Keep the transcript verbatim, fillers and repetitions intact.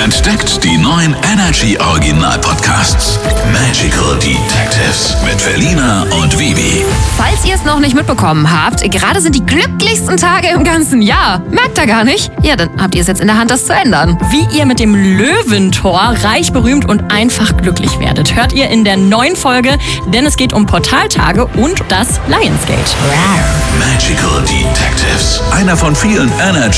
Entdeckt die neuen Energy Original Podcasts. Magical Detectives mit Felina und Vivi. Falls ihr es noch nicht mitbekommen habt, gerade sind die glücklichsten Tage im ganzen Jahr. Merkt ihr gar nicht? Ja, dann habt ihr es jetzt in der Hand, das zu ändern. Wie ihr mit dem Löwentor reich, berühmt und einfach glücklich werdet, hört ihr in der neuen Folge, denn es geht um Portaltage und das Lionsgate. Magical Detectives. Einer von vielen Energy